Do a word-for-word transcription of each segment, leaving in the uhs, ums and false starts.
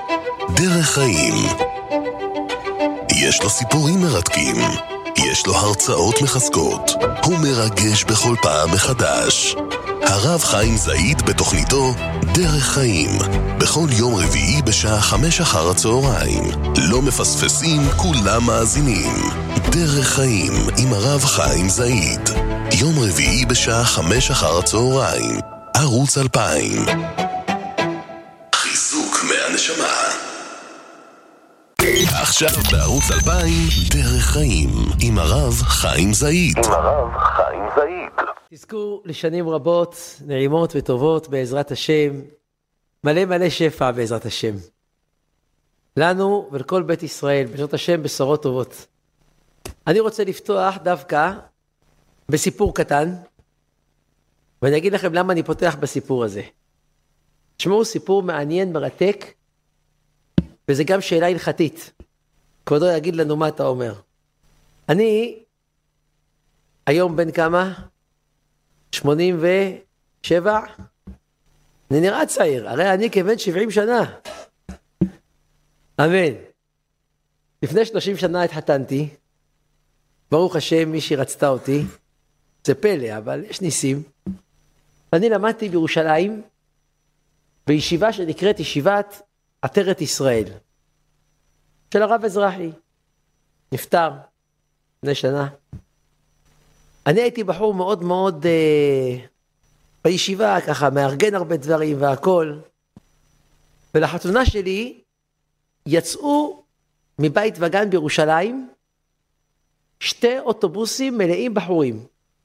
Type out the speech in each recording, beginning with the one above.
דרך חיים. יש לו סיפורים מרתקים, יש לו הרצאות מחזקות, הוא מרגש בכל פעם מחדש. הרב חיים זעיד בתוכניתו דרך חיים, בכל יום רביעי בשעה חמש אחר הצהריים. לא מפספסים, כולם מאזינים. דרך חיים עם הרב חיים זעיד, יום רביעי בשעה חמש אחר הצהריים, ערוץ אלפיים. חיזוק מהנשמה. עכשיו בערוץ אלפיים, דרך חיים עם הרב חיים זעיד. עם הרב חיים זעיד. תזכו לשנים רבות, נעימות וטובות בעזרת השם, מלא מלא שפע בעזרת השם. לנו ולכל בית ישראל, בעזרת השם, בשורות טובות. אני רוצה לפתוח דווקא בסיפור קטן, ואני אגיד לכם למה אני פותח בסיפור הזה. תשמעו, סיפור מעניין, מרתק, וזה גם שאלה הלכתית. כבודו יגיד לנו מה אתה אומר. אני היום בן כמה? שמונים ושבע? אני נראה צעיר, הרי אני כבן שבעים שנה. אמן. לפני שלושים שנה התחתנתי, ברוך השם מי שרצתה אותי, זה פלא, אבל יש ניסים. אני למדתי בירושלים, בישיבה שנקראת ישיבת עטרת ישראל, של הרב אזרחי, נפטר לפני שנה. אני הייתי בחור מאוד מאוד אה, בישיבה, ככה מארגן הרבה דברים והכל, ולחתונה שלי יצאו מבית וגן בירושלים שתי אוטובוסים מלאים בחורים.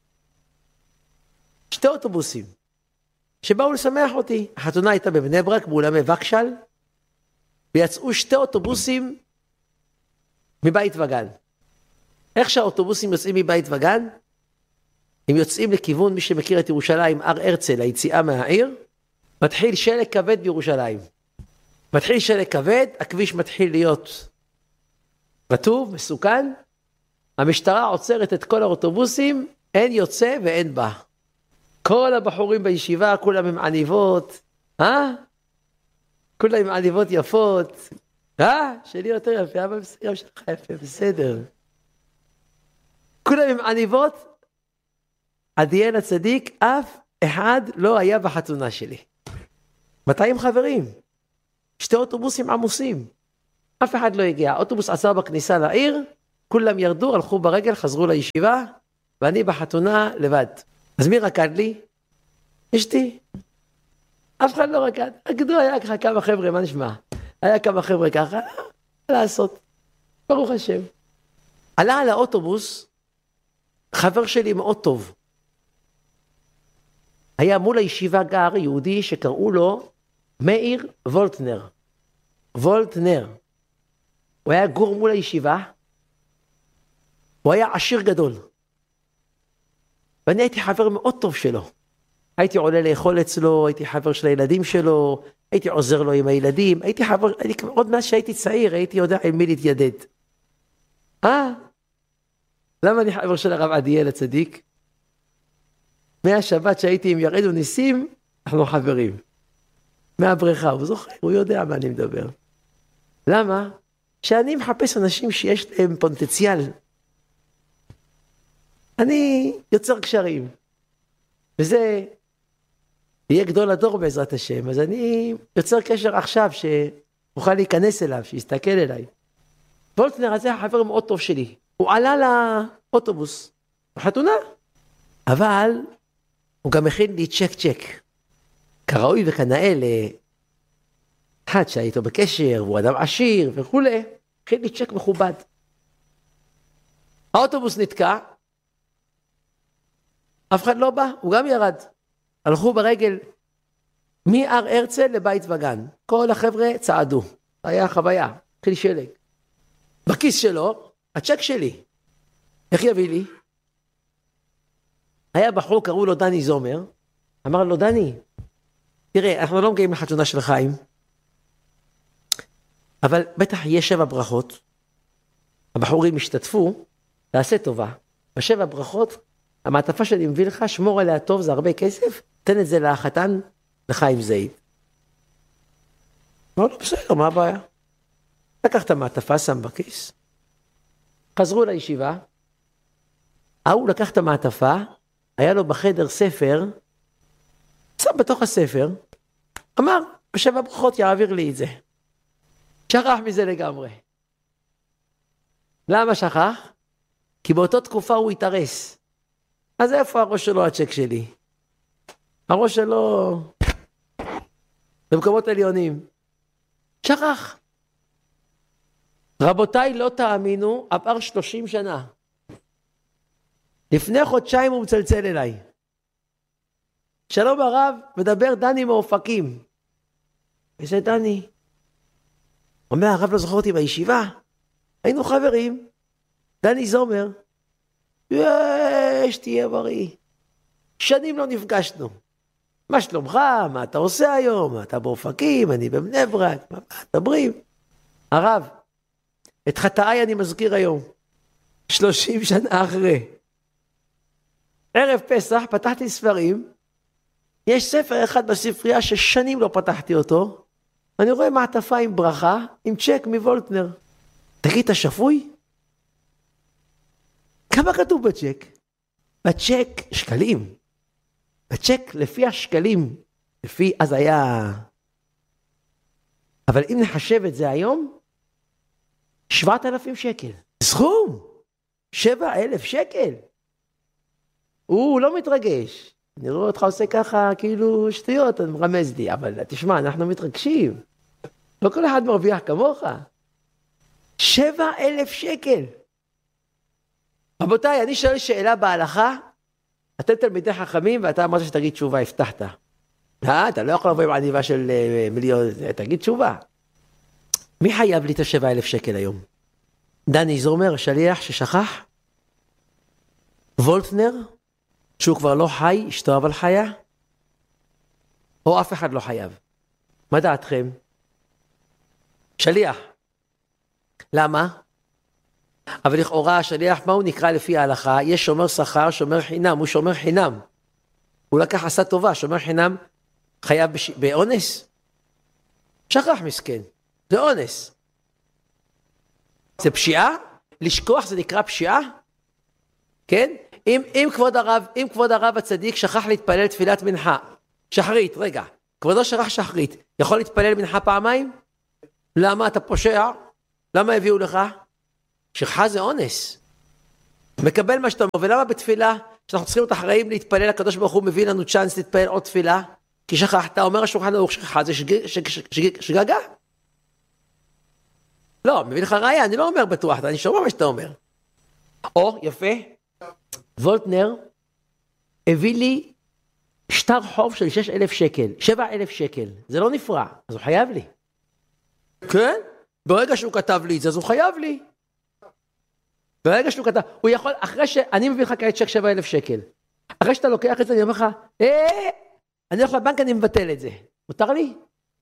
שתי אוטובוסים שבאו לשמח אותי. החתונה הייתה בבני ברק באולמי וקשל, ויצאו שתי אוטובוסים מבית וגן. איך שהאוטובוסים יוצאים מבית וגן? הם יוצאים לכיוון, מי שמכיר את ירושלים, הר הרצל, היציאה מהעיר, מתחיל שלג כבד בירושלים. מתחיל שלג כבד, הכביש מתחיל להיות רטוב, מסוכן, המשטרה עוצרת את כל האוטובוסים, אין יוצא ואין בא. כל הבחורים בישיבה, כולם עם עניבות, אה? כולם עם עניבות יפות, אה? שלי יותר יפה, אבל גם שלך יפה, בסדר. כולם עם עניבות, עדיין הצדיק, אף אחד לא היה בחתונה שלי. מאתיים חברים, שתי אוטובוסים עמוסים, אף אחד לא הגיע. אוטובוס עצר בכניסה לעיר, כולם ירדו, הלכו ברגל, חזרו לישיבה, ואני בחתונה לבד. אז מי רקד לי? אשתי. אף אחד לא רקד. רקדו, היה ככה כמה חבר'ה, מה נשמע? היה כמה חבר'ה ככה, לעשות. ברוך השם. עלה על האוטובוס, חבר שלי מאוד טוב. היה מול הישיבה גר יהודי שקראו לו מאיר וולטנר. וולטנר. הוא היה גור מול הישיבה, הוא היה עשיר גדול. ואני הייתי חבר מאוד טוב שלו. הייתי עולה לאכול אצלו, הייתי חבר של הילדים שלו, הייתי עוזר לו עם הילדים, הייתי חבר, אני, עוד מאז שהייתי צעיר, הייתי יודע עם מי להתיידד. אה? למה אני חבר של הרב עדיאל הצדיק? מהשבת שהייתי עם ירד וניסים, אנחנו חברים. מהבריכה, הוא זוכר, הוא יודע מה אני מדבר. למה? שאני מחפש אנשים שיש להם פוטנציאל. אני יוצר קשרים. וזה יהיה גדול הדור בעזרת השם. אז אני יוצר קשר עכשיו שאוכל להיכנס אליו, שיסתכל אליי. וולטנר הזה החבר מאוד טוב שלי. הוא עלה לאוטובוס, בחתונה. אבל הוא גם הכין לי צ'ק צ'ק. כראוי וכנאה לאחד שהיה איתו בקשר, והוא אדם עשיר וכו'. הכין לי צ'ק מכובד. האוטובוס נתקע. אף אחד לא בא, הוא גם ירד. הלכו ברגל מהר הרצל לבית וגן. כל החבר'ה צעדו. היה חוויה, התחיל שלג. בכיס שלו, הצ'ק שלי. איך יביא לי? היה בחור, קראו לו דני זומר. אמר לו, דני, תראה, אנחנו לא מגיעים לחתונה של חיים, אבל בטח יהיה שבע ברכות. הבחורים השתתפו, תעשה טובה. בשבע ברכות, המעטפה שאני מביא לך, שמור עליה טוב, זה הרבה כסף, תן את זה לחתן, לחיים זעיד. לא, לא, בסדר, מה הבעיה? לקח את המעטפה, שם בכיס. חזרו לישיבה. ההוא לקח את המעטפה, היה לו בחדר ספר, שם בתוך הספר, אמר, בשבע ברכות יעביר לי את זה. שכח מזה לגמרי. למה שכח? כי באותו תקופה הוא התארס. אז איפה הראש שלו הצ'ק שלי? הראש שלו במקומות עליונים. שכח. רבותיי, לא תאמינו, עבר שלושים שנה. לפני חודשיים הוא מצלצל אליי. שלום הרב, מדבר דני מאופקים. איזה דני? אומר, הרב לא זוכר אותי בישיבה. היינו חברים. דני זומר. יש, תהיה בריא. שנים לא נפגשנו. מה שלומך? מה אתה עושה היום? אתה באופקים, אני בבני ברק. מה מדברים? הרב, את חטאי אני מזכיר היום. שלושים שנה אחרי. ערב פסח פתחתי ספרים. יש ספר אחד בספרייה ששנים לא פתחתי אותו. אני רואה מעטפה עם ברכה, עם צ'ק מוולטנר. תגיד, אתה שפוי? כמה כתוב בצ'ק? בצ'ק שקלים. בצ'ק לפי השקלים. לפי, אז היה... אבל אם נחשב את זה היום, שבעת אלפים שקל. סכום! שבע אלף שקל. הוא לא מתרגש. אני רואה אותך עושה ככה, כאילו שטויות, אני מרמז לי. אבל תשמע, אנחנו מתרגשים. לא כל אחד מרוויח כמוך. שבע אלף שקל. רבותיי, אני שואל שאלה בהלכה, אתם תלמידי חכמים, ואתה אמרת שתגיד תשובה, הבטחת. אה, אתה לא יכול לבוא עם עניבה של uh, מיליון, תגיד תשובה. מי חייב לי את השבע אלף שקל היום? דני זומר, השליח ששכח? וולטנר, שהוא כבר לא חי, אשתו אבל חיה? או אף אחד לא חייב? מה דעתכם? שליח. למה? אבל לכאורה השליח, מה הוא נקרא לפי ההלכה? יש שומר שכר, שומר חינם, הוא שומר חינם. הוא לקח עשה טובה, שומר חינם חייב בש... באונס? שכח מסכן, זה אונס. זה פשיעה? לשכוח זה נקרא פשיעה? כן? אם, אם, כבוד הרב, אם כבוד הרב הצדיק שכח להתפלל תפילת מנחה, שחרית, רגע, כבודו שכח שחרית, יכול להתפלל מנחה פעמיים? למה אתה פושע? למה הביאו לך? שכחה זה אונס. מקבל מה שאתה אומר, ולמה בתפילה, שאנחנו צריכים להיות אחראים להתפלל, הקדוש ברוך הוא מביא לנו צ'אנס להתפלל עוד תפילה, כי שכחת, אומר השולחן ערוך, שכחה זה שג, שג, שג, שג, שגגה. לא, מביא לך ראיה, אני לא אומר בטוח, אני שומע מה שאתה אומר. או, יפה, וולטנר הביא לי שטר חוב של שש אלף שקל, שבע אלף שקל, זה לא נפרע, אז הוא חייב לי. כן? ברגע שהוא כתב לי את זה, אז הוא חייב לי. ברגע שהוא כתב, הוא יכול, אחרי שאני מביא לך כעת צ'ק שבע אלף שקל, אחרי שאתה לוקח את זה, אני אומר לך, אה, אני הולך לבנק, אני מבטל את זה. מותר לי?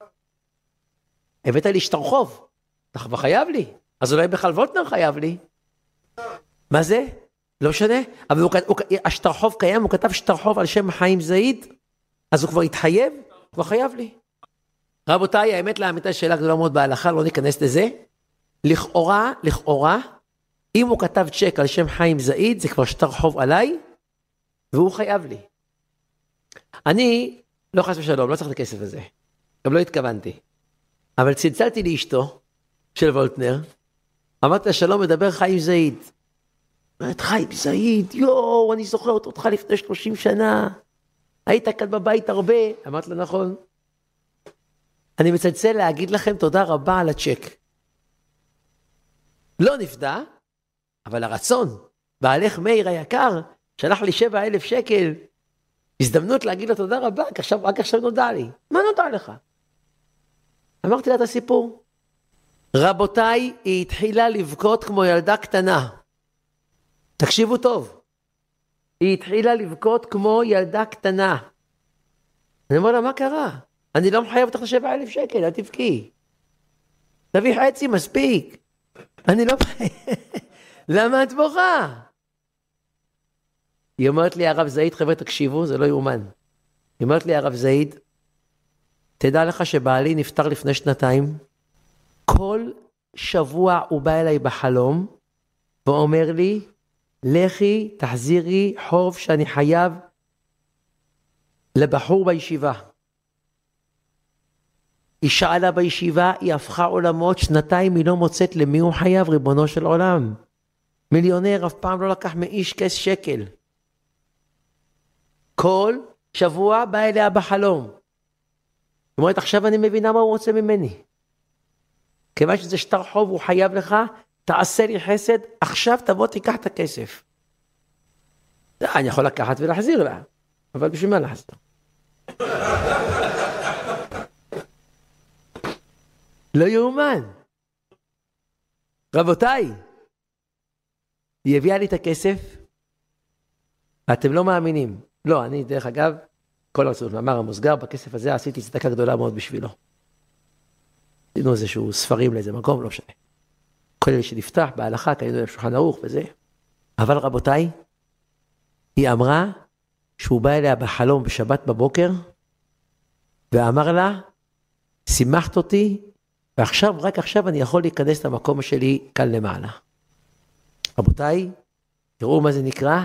הבאת לי שטר חוב, אתה כבר חייב לי. אז אולי בכלל וולטנר חייב לי. מה זה? לא משנה. אבל הוא, הוא, השטר חוב קיים, הוא כתב שטר חוב על שם חיים זעיד, אז הוא כבר התחייב, הוא כבר חייב לי. רבותיי, האמת לאמיתה שאלה גדולה מאוד בהלכה, לא ניכנס לזה. לכאורה, לכאורה, אם הוא כתב צ'ק על שם חיים זעיד, זה כבר שטר חוב עליי, והוא חייב לי. אני, לא חס ושלום, לא צריך את הכסף הזה. גם לא התכוונתי. אבל צלצלתי לאשתו של וולטנר, אמרתי לה, שלום, מדבר חיים זעיד. אמרת, חיים זעיד, יואו, אני זוכר אותך לפני שלושים שנה. היית כאן בבית הרבה. אמרת לה, נכון. אני מצלצל להגיד לכם תודה רבה על הצ'ק. לא נפדע, אבל הרצון, בעלך מאיר היקר, שלח לי שבע אלף שקל, הזדמנות להגיד לו תודה רבה, עכשיו, רק עכשיו נודע לי. מה נודע לך? אמרתי לה את הסיפור. רבותיי, היא התחילה לבכות כמו ילדה קטנה. תקשיבו טוב. היא התחילה לבכות כמו ילדה קטנה. אני אומר לה, מה קרה? אני לא מחייב אותך לשבע אלף שקל, אל תבכי. תביא חצי, מספיק. אני לא מחייב. למה את בוכה? היא אומרת לי, הרב זעיד, חבר'ה, תקשיבו, זה לא יאומן. היא אומרת לי, הרב זעיד, תדע לך שבעלי נפטר לפני שנתיים, כל שבוע הוא בא אליי בחלום, ואומר לי, לכי תחזירי חוב שאני חייב לבחור בישיבה. היא שאלה בישיבה, היא הפכה עולמות, שנתיים היא לא מוצאת למי הוא חייב, ריבונו של עולם. מיליונר אף פעם לא לקח מאיש כס שקל. כל שבוע בא אליה בחלום. היא אומרת, עכשיו אני מבינה מה הוא רוצה ממני. כיוון שזה שטר חוב, הוא חייב לך, תעשה לי חסד, עכשיו תבוא תיקח את הכסף. אני יכול לקחת ולהחזיר לה, אבל בשביל מה להחזיר? לא יאומן. רבותיי, היא הביאה לי את הכסף, ואתם לא מאמינים. לא, אני דרך אגב, כל הרצאות מאמר המוסגר, בכסף הזה עשיתי צדקה גדולה מאוד בשבילו. עשינו איזשהו ספרים לאיזה מקום, לא משנה. כל אלה שנפתח בהלכה, קנינו להם שולחן ערוך וזה. אבל רבותיי, היא אמרה שהוא בא אליה בחלום בשבת בבוקר, ואמר לה, שימחת אותי, ועכשיו, רק עכשיו אני יכול להיכנס למקום שלי כאן למעלה. רבותיי, תראו מה זה נקרא,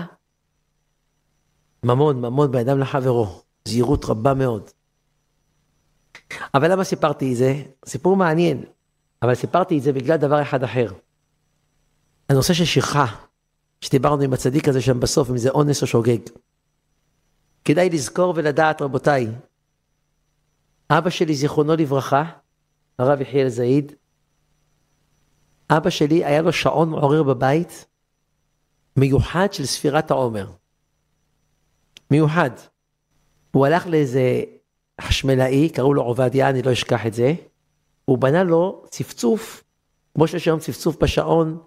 ממון, ממון באדם לחברו, זהירות רבה מאוד. אבל למה סיפרתי את זה? סיפור מעניין, אבל סיפרתי את זה בגלל דבר אחד אחר. הנושא של שכחה, שדיברנו עם הצדיק הזה שם בסוף, אם זה אונס או שוגג. כדאי לזכור ולדעת, רבותיי, אבא שלי זיכרונו לברכה, הרב יחיאל זעיד, אבא שלי היה לו שעון מעורר בבית, מיוחד של ספירת העומר. מיוחד. הוא הלך לאיזה חשמלאי, קראו לו עובדיה, אני לא אשכח את זה, הוא בנה לו צפצוף, כמו שיש היום צפצוף בשעון,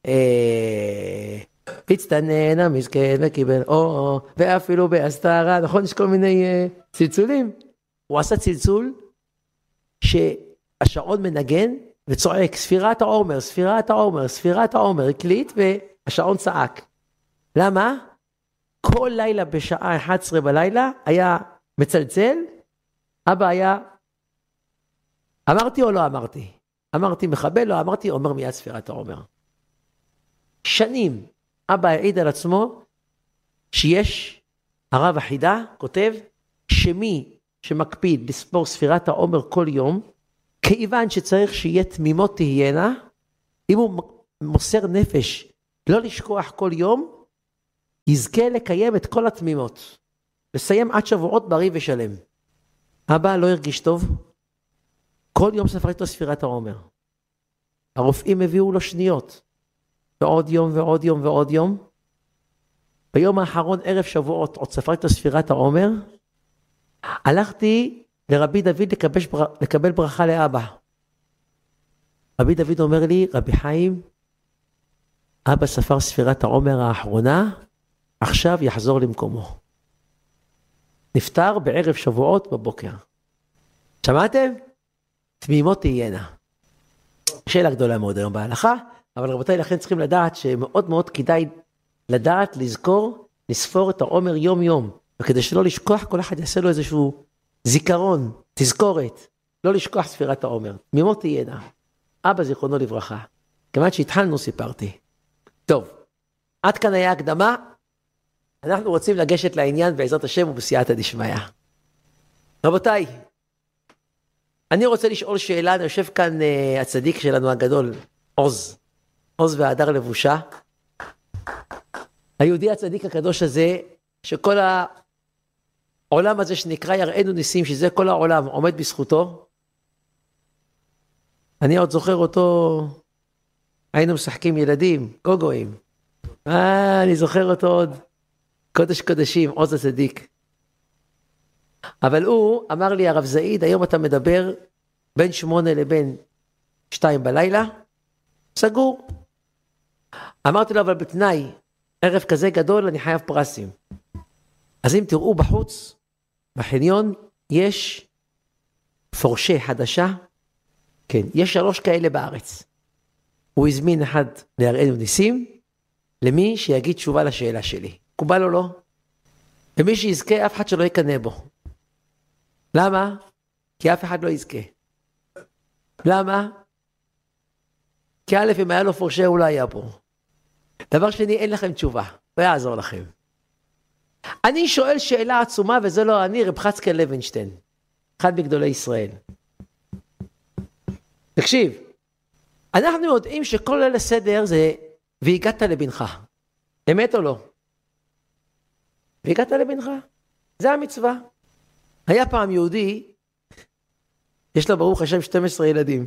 הצטנן המסכן וקיבל, או, ואפילו בהסתרה, נכון? יש כל מיני צלצולים. הוא עשה צלצול, שהשעון מנגן וצועק, ספירת העומר, ספירת העומר, ספירת העומר, הקליט והשעון צעק. למה? כל לילה בשעה אחת עשרה בלילה היה מצלצל, אבא היה, אמרתי או לא אמרתי? אמרתי מחבל, לא אמרתי, אומר מיד ספירת העומר. שנים, אבא העיד על עצמו, שיש, הרב החידה כותב, שמי שמקפיד לספור ספירת העומר כל יום, כיוון שצריך שיהיה תמימות תהיינה, אם הוא מוסר נפש לא לשכוח כל יום, יזכה לקיים את כל התמימות. לסיים עד שבועות בריא ושלם. אבא לא הרגיש טוב, כל יום ספר איתו ספירת העומר. הרופאים הביאו לו שניות, ועוד יום ועוד יום ועוד יום. ביום האחרון ערב שבועות, עוד ספר איתו ספירת העומר, הלכתי לרבי דוד לקבל, לקבל ברכה לאבא. רבי דוד אומר לי, רבי חיים, אבא ספר ספירת העומר האחרונה, עכשיו יחזור למקומו. נפטר בערב שבועות בבוקר. שמעתם? תמימות תהיינה. שאלה גדולה מאוד היום בהלכה, אבל רבותיי, לכן צריכים לדעת שמאוד מאוד כדאי לדעת, לזכור, לספור את העומר יום יום. וכדי שלא לשכוח, כל אחד יעשה לו איזשהו זיכרון, תזכורת, לא לשכוח ספירת העומר. תמימות תהיינה. אבא זיכרונו לברכה. כמעט שהתחלנו סיפרתי. טוב, עד כאן היה הקדמה. אנחנו רוצים לגשת לעניין בעזרת השם ובסייעתא דשמיא. רבותיי, אני רוצה לשאול שאלה, אני יושב כאן uh, הצדיק שלנו הגדול, עוז, עוז והדר לבושה. היהודי הצדיק הקדוש הזה, שכל העולם הזה שנקרא יראינו ניסים, שזה כל העולם עומד בזכותו. אני עוד זוכר אותו, היינו משחקים ילדים, גוגואים. אה, אני זוכר אותו עוד. קודש קודשים, עוז הצדיק. אבל הוא אמר לי, הרב זעיד, היום אתה מדבר בין שמונה לבין שתיים בלילה, סגור. אמרתי לו, אבל בתנאי, ערב כזה גדול, אני חייב פרסים. אז אם תראו בחוץ, בחניון, יש פורשה חדשה, כן, יש שלוש כאלה בארץ. הוא הזמין אחד להראינו ניסים, למי שיגיד תשובה לשאלה שלי. קובל או לא? ומי שיזכה, אף אחד שלא יקנה בו. למה? כי אף אחד לא יזכה. למה? כי א', אם היה לו פורשה, הוא לא היה פה. דבר שני, אין לכם תשובה, לא יעזור לכם. אני שואל שאלה עצומה, וזה לא אני, רב חצקאל לוינשטיין, אחד מגדולי ישראל. תקשיב, אנחנו יודעים שכל ליל הסדר זה, והגעת לבנך. אמת או לא? והגעת לבנך? זה המצווה. היה פעם יהודי, יש לו ברוך השם שנים עשר ילדים.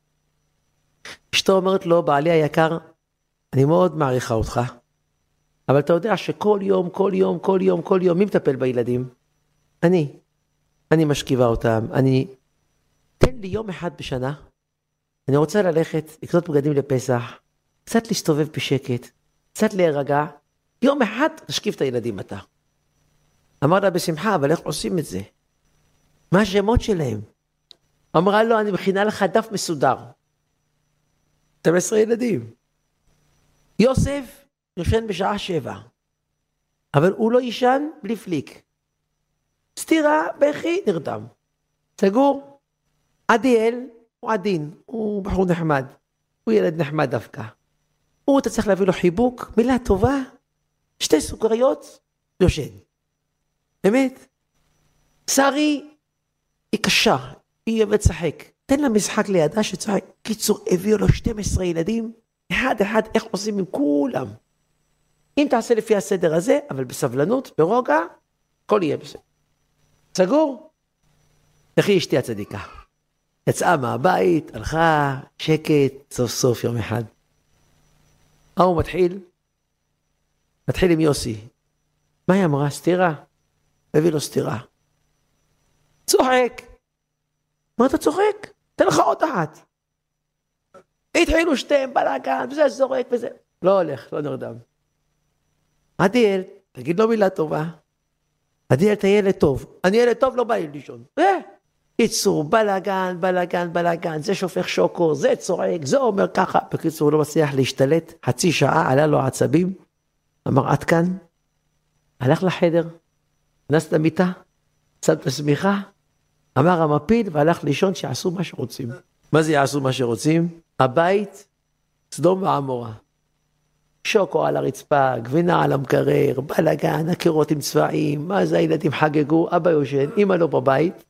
אשתו אומרת לו, בעלי היקר, אני מאוד מעריכה אותך, אבל אתה יודע שכל יום, כל יום, כל יום, כל יום, מי מטפל בילדים? אני. אני משכיבה אותם, אני... תן לי יום אחד בשנה, אני רוצה ללכת, לקנות בגדים לפסח, קצת להסתובב בשקט, קצת להירגע, יום אחד תשכיב את הילדים אתה. אמר לה בשמחה, אבל איך עושים את זה? מה השמות שלהם? אמרה לו, אני מכינה לך דף מסודר. שנים עשר ילדים. יוסף יושן בשעה שבע, אבל הוא לא ישן בלי פליק. סתירה, בכי, נרדם. סגור. עדיאל הוא עדין, הוא בחור נחמד. הוא ילד נחמד דווקא. הוא, אתה צריך להביא לו חיבוק, מילה טובה, שתי סוכריות, יושן. באמת? שרי היא קשה, היא אוהבת שחק. תן לה משחק לידה שצחק. קיצור, הביאו לו שנים עשר ילדים, אחד אחד, איך עושים עם כולם. אם תעשה לפי הסדר הזה, אבל בסבלנות, ברוגע, הכל יהיה בסדר. סגור? אחי אשתי הצדיקה. יצאה מהבית, הלכה, שקט, סוף סוף יום אחד. אה, הוא מתחיל? מתחיל עם יוסי. מה היא אמרה? סתירה? הביא לו סתירה. צוחק. מה אתה צוחק? תן לך עוד אחת. התחילו שתיהם בלגן, וזה זורק וזה. לא הולך, לא נרדם. עדיאל, תגיד לו מילה טובה. עדיאל, אתה ילד טוב. אני ילד טוב, לא בא לי לישון. אה, קיצור, בלגן, בלגן, בלגן. זה שופך שוקו, זה צורק, זה אומר ככה. בקיצור, הוא לא מצליח להשתלט. חצי שעה, עלה לו עצבים. אמר, עד כאן. הלך לחדר. נס למיטה. שם את השמיכה. אמר המפיל והלך לישון שיעשו מה שרוצים. מה זה יעשו מה שרוצים? הבית, סדום ועמורה. שוקו על הרצפה, גבינה על המקרר, בלגן, הקירות עם צבעים, מה זה הילדים חגגו, אבא יושן, אמא לא בבית.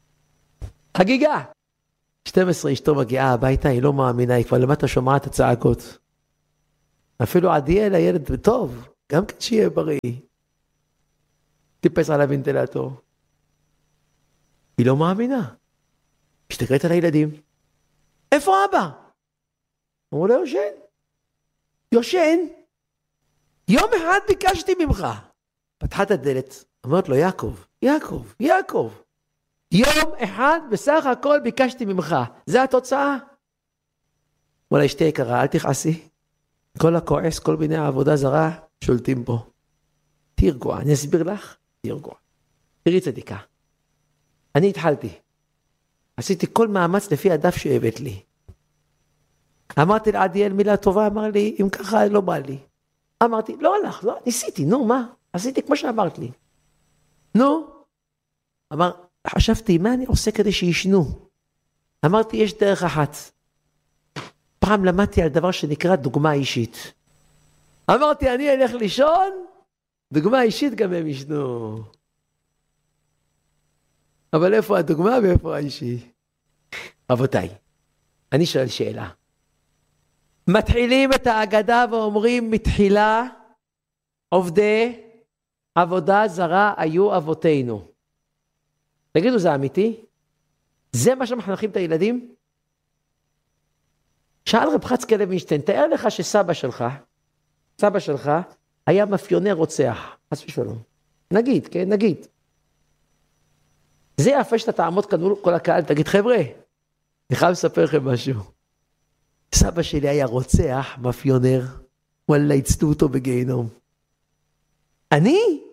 חגיגה! שתים עשרה אשתו מגיעה הביתה, היא לא מאמינה, היא כבר למטה שומעת הצעקות. אפילו עדיאל הילד טוב, גם כן שיהיה בריא. טיפס על הוונטילטור. היא לא מאמינה. השתגעת על הילדים. איפה אבא? אמרו לו, יושן. יושן? יום אחד ביקשתי ממך. פתחה את הדלת, אמרת לו, יעקב, יעקב, יעקב. יום אחד בסך הכל ביקשתי ממך. זה התוצאה. אמרו לה, אשתי יקרה, אל תכעסי. כל הכועס, כל מיני עבודה זרה, שולטים בו. תרגוע, אני אסביר לך, תרגוע. תראי צדיקה. אני התחלתי. עשיתי כל מאמץ לפי הדף שהבאת לי. אמרתי לעדיאל מילה טובה, אמר לי, אם ככה לא בא לי. אמרתי, לא הלך, לא, ניסיתי, נו, מה? עשיתי כמו שאמרת לי. נו. אמר, חשבתי, מה אני עושה כדי שישנו? אמרתי, יש דרך אחת. פעם למדתי על דבר שנקרא דוגמה אישית. אמרתי, אני אלך לישון, דוגמה אישית גם הם ישנו. אבל איפה הדוגמה ואיפה האישי? רבותיי, אני שואל שאלה. מתחילים את ההגדה ואומרים, מתחילה עובדי עבודה זרה היו אבותינו. תגידו, זה אמיתי? זה מה שמחנכים את הילדים? שאל רב חצקאל לוינשטיין, תאר לך שסבא שלך, סבא שלך, היה מאפיונר רוצח, חס ושלום. נגיד, כן, נגיד. זה יפה שאתה תעמוד כאן מול כל הקהל, תגיד, חבר'ה, אני חייב לספר לכם משהו. סבא שלי היה רוצח, מאפיונר, וואלה, הצטו אותו בגיהנום. אני?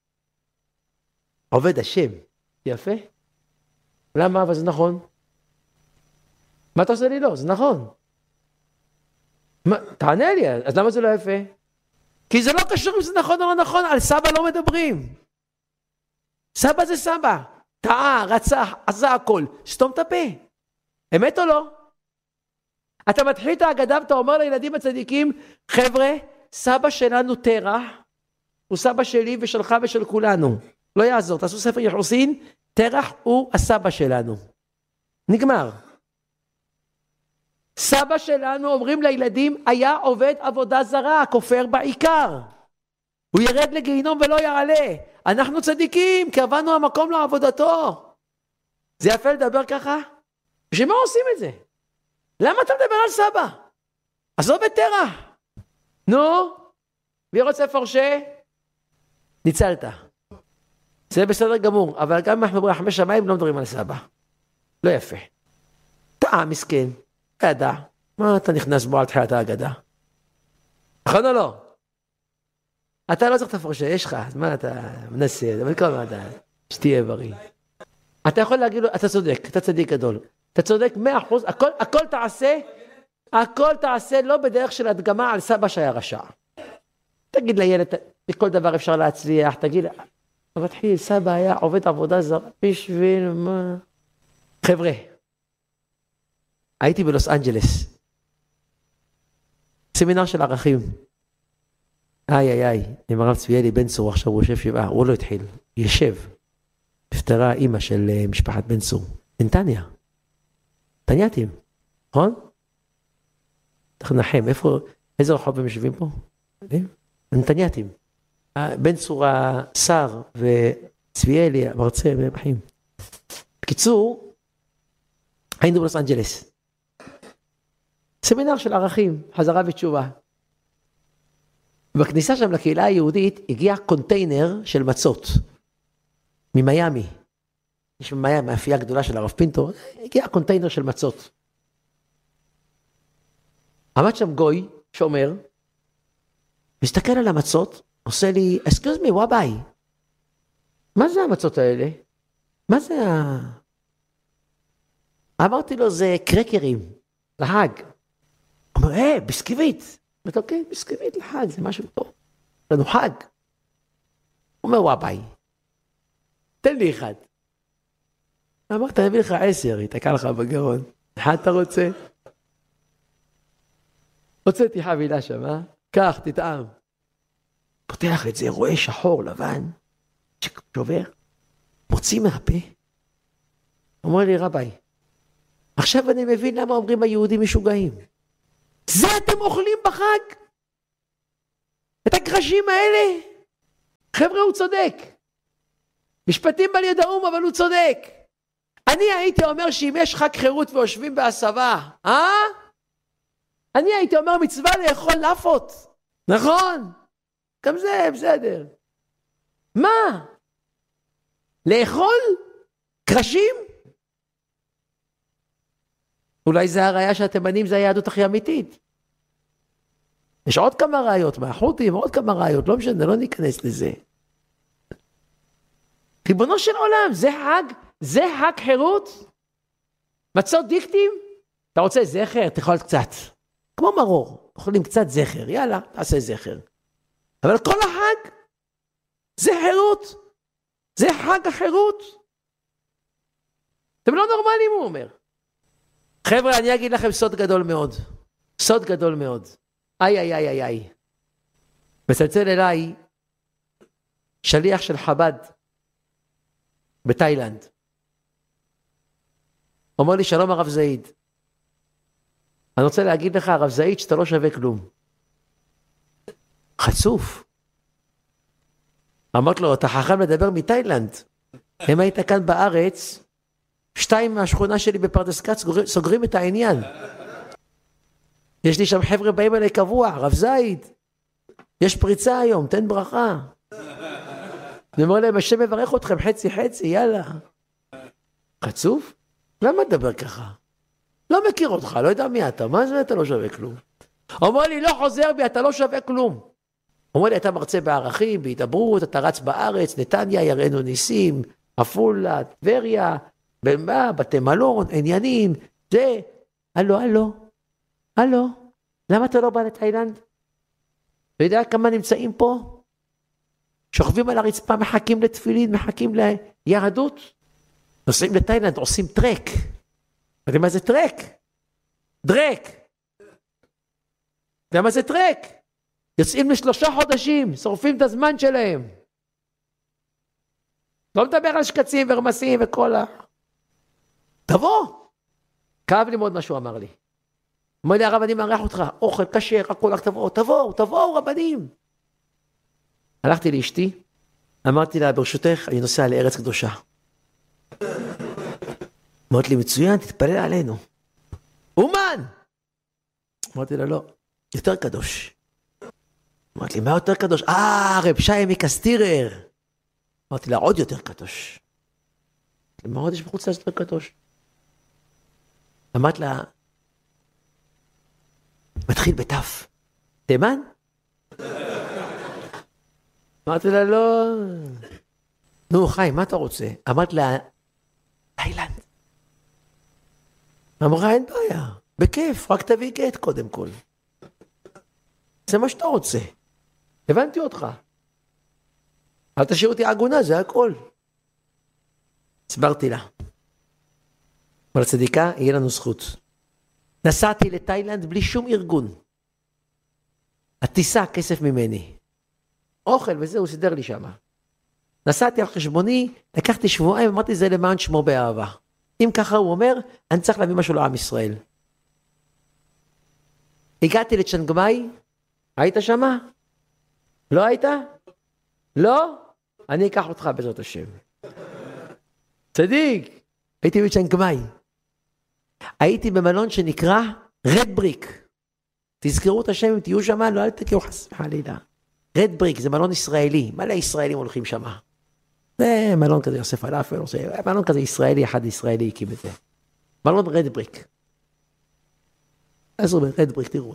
עובד השם. יפה? למה? אבל זה נכון. מה אתה עושה לי? לא, זה נכון. מה, תענה לי, אז למה זה לא יפה? כי זה לא קשור אם זה נכון או לא נכון, על סבא לא מדברים. סבא זה סבא. טעה, רצח, עשה הכל. סתום את הפה. אמת או לא? אתה מתחיל את ההגדה ואתה אומר לילדים הצדיקים, חבר'ה, סבא שלנו תרח, הוא סבא שלי ושלך ושל כולנו. לא יעזור, תעשו ספר יחוסין, תרח הוא הסבא שלנו. נגמר. סבא שלנו, אומרים לילדים, היה עובד עבודה זרה, כופר בעיקר. הוא ירד לגיהינום ולא יעלה. אנחנו צדיקים, קרבנו המקום לעבודתו. זה יפה לדבר ככה? בשביל מה עושים את זה? למה אתה מדבר על סבא? עזוב את תרח. נו, מי רוצה פורשה? ניצלת. זה בסדר גמור, אבל גם אנחנו ברחמי שמיים לא מדברים על סבא. לא יפה. טעה מסכן, ידע. מה אתה נכנס בו על תחילת ההגדה? נכון או לא? אתה לא צריך תפורשה, יש לך, אז מה אתה מנסה, אבל כל מה אתה, שתהיה בריא. אתה יכול להגיד לו, אתה צודק, אתה צדיק גדול. אתה צודק מאה אחוז, הכל, הכל תעשה, הכל תעשה לא בדרך של הדגמה על סבא שהיה רשע. תגיד לילד, בכל דבר אפשר להצליח, תגיד, מתחיל, סבא היה עובד עבודה זרה, בשביל מה? חבר'ה, הייתי בלוס אנג'לס, סמינר של ערכים. איי איי איי, עם הרב צביאלי בן צור, עכשיו הוא יושב שבעה, הוא לא התחיל, ישב. נפטרה אימא של משפחת בן צור, בנתניה. תניאתים, נכון? תנחם, איפה, איזה רחוב הם יושבים פה? נתניאתים. בן צור השר וצביאלי, המרצה ובחים. בקיצור, היינו בלוס אנג'לס. סמינר של ערכים, חזרה ותשובה. בכניסה שם לקהילה היהודית הגיע קונטיינר של מצות. ממיימי. יש במיימי, מאפייה גדולה של הרב פינטו, הגיע קונטיינר של מצות. עמד שם גוי שאומר, מסתכל על המצות, עושה לי, excuse me, וואביי, מה זה המצות האלה? מה זה ה... אמרתי לו, זה קרקרים, לחג. הוא אומר, אה, ביסקוויט. אמרתי, אוקיי, ביסקוויט לחג, זה משהו טוב. לנו חג. הוא אומר, וואביי, תן לי אחד. אמרת, אני אביא לך עשר, יתקע לך בגרון. אחד אתה רוצה? הוצאתי חבילה שם, אה? קח, תטעם. פותח את זה, רואה שחור, לבן, שובר, מוציא מהפה. אומר לי, רבי, עכשיו אני מבין למה אומרים היהודים משוגעים. זה אתם אוכלים בחג? את הקרשים האלה? חבר'ה, הוא צודק. משפטים בל ידעום, אבל הוא צודק. אני הייתי אומר שאם יש חג חירות ויושבים בהסבה, אה? אני הייתי אומר מצווה לאכול לפות. נכון? גם זה בסדר. מה? לאכול? קרשים? אולי זה הראיה שהתימנים זה היהדות הכי אמיתית. יש עוד כמה ראיות, מהחות'ים, עוד כמה ראיות, לא משנה, לא ניכנס לזה. ריבונו של עולם, זה חג, זה חג חירות? מצות דיקטים? אתה רוצה זכר? תאכל קצת. כמו מרור, אוכלים קצת זכר, יאללה, תעשה זכר. אבל כל החג, זה חירות. זה חג החירות. אתם לא נורמלים, הוא אומר. חבר'ה, אני אגיד לכם סוד גדול מאוד. סוד גדול מאוד. איי, איי, איי, איי, איי. מצלצל אליי שליח של חב"ד בתאילנד. אומר לי, שלום הרב זעיד. אני רוצה להגיד לך, הרב זעיד, שאתה לא שווה כלום. חצוף. אמרת לו, אתה חכם לדבר מתאילנד. אם היית כאן בארץ, שתיים מהשכונה שלי בפרדס כץ סוגרים את העניין. יש לי שם חבר'ה באים אליי קבוע, הרב זעיד, יש פריצה היום, תן ברכה. אני אומר להם, השם מברך אתכם חצי חצי, יאללה. חצוף? למה תדבר ככה? לא מכיר אותך, לא יודע מי אתה, מה זה אתה לא שווה כלום? אומר לי, לא חוזר בי, אתה לא שווה כלום. אומר לי, אתה מרצה בערכים, בהתעברות, אתה רץ בארץ, נתניה, יראנו ניסים, עפולה, טבריה, במה, בתי מלון, עניינים, זה, הלו, הלו, הלו, למה אתה לא בא לתאילנד? אתה יודע כמה נמצאים פה? שוכבים על הרצפה, מחכים לתפילין, מחכים ליהדות? נוסעים לתאילנד, עושים טרק. יודעים מה זה טרק? דרק. יודעים מה זה טרק? יוצאים לשלושה חודשים, שורפים את הזמן שלהם. לא מדבר על שקצים ורמסים וכל ה... תבוא. כאב לי מאוד מה שהוא אמר לי. אמר לי, הרב, אני מארח אותך, אוכל, כשר, הכל, רק תבואו, תבואו, תבואו, רבנים. הלכתי לאשתי, אמרתי לה, ברשותך, אני נוסע לארץ קדושה. אמרתי לי, מצוין, תתפלל עלינו. אומן! אמרתי לה, לא, יותר קדוש. אמרתי לי, מה יותר קדוש? אה, רב שי מקסטירר. אמרתי לה, עוד יותר קדוש. מה עוד יש בחוץ לארץ יותר קדוש? אמרתי לה, מתחיל בתף. תימן? אמרתי לה, לא. נו, חיים, מה אתה רוצה? אמרתי לה, תאילנד. אמרה, אין בעיה. בכיף, רק תביא גט קודם כל. זה מה שאתה רוצה. הבנתי אותך. אל תשאיר אותי עגונה, זה הכל. הסברתי לה. אבל צדיקה, יהיה לנו זכות. נסעתי לתאילנד בלי שום ארגון. הטיסה, כסף ממני. אוכל וזה, הוא סידר לי שם. נסעתי על חשבוני, לקחתי שבועיים, אמרתי זה למען שמו באהבה. אם ככה הוא אומר, אני צריך להביא משהו לעם ישראל. הגעתי לצ'נגמאי, היית שם? לא היית? לא? אני אקח אותך בעזרת השם. צדיק, הייתי בצ'נגמאי. הייתי במלון שנקרא רד בריק. תזכרו את השם אם תהיו שם, לא אל תקיעו חס וחלילה. רד בריק זה מלון ישראלי, מלא ישראלים הולכים שם. זה מלון כזה יוסף אלאפל, מלון כזה ישראלי, אחד ישראלי הקים את זה. מלון רד בריק. אז הוא אומר, רד בריק, תראו.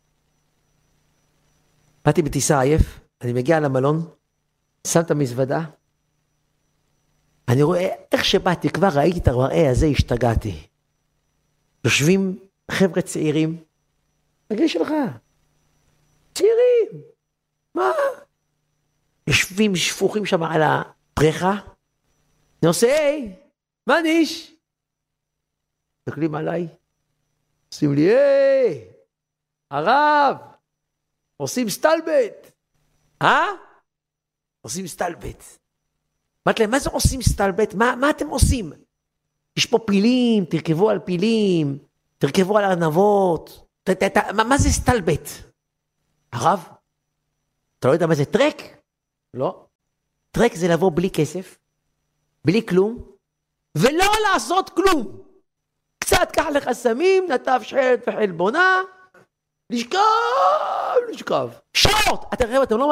באתי בטיסה עייף, אני מגיע למלון, שם את המזוודה, אני רואה איך שבאתי, כבר ראיתי את המראה הזה, השתגעתי. יושבים חבר'ה צעירים, בגיל שלך, צעירים, מה? יושבים שפוכים שם על הפרחה, אני עושה, היי, מה ניש? תקלים עליי, עושים לי, היי, הרב, עושים סטלבט, אה? עושים סטלבט. אמרתי להם, מה זה עושים סטלבט? מה, מה אתם עושים? יש פה פילים, תרכבו על פילים, תרכבו על ארנבות, ת, ת, ת, מה, מה זה סטלבט? הרב, אתה לא יודע מה זה טרק? לא. טרק זה לבוא בלי כסף, בלי כלום, ולא לעשות כלום. קצת קח לך סמים, נטף שחלת וחלבונה, לשכב, לשכב. שעות! אתם, אתם לא